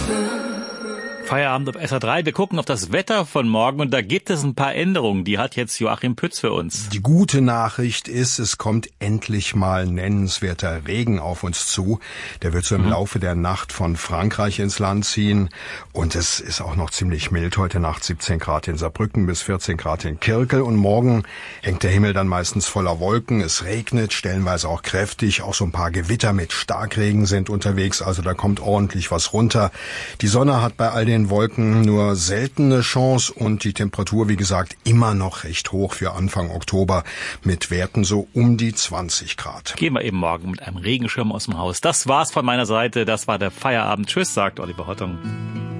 Feierabend auf SR3. Wir gucken auf das Wetter von morgen und da gibt es ein paar Änderungen. Die hat jetzt Joachim Pütz für uns. Die gute Nachricht ist, es kommt endlich mal nennenswerter Regen auf uns zu. Der wird so im Laufe der Nacht von Frankreich ins Land ziehen. Und es ist auch noch ziemlich mild. Heute Nacht 17 Grad in Saarbrücken bis 14 Grad in Kirkel. Und morgen hängt der Himmel dann meistens voller Wolken. Es regnet, stellenweise auch kräftig. Auch so ein paar Gewitter mit Starkregen sind unterwegs. Also da kommt ordentlich was runter. Die Sonne hat bei all den Wolken nur seltene Chance und die Temperatur, wie gesagt, immer noch recht hoch für Anfang Oktober mit Werten so um die 20 Grad. Gehen wir eben morgen mit einem Regenschirm aus dem Haus. Das war's von meiner Seite. Das war der Feierabend. Tschüss, sagt Oliver Hottung.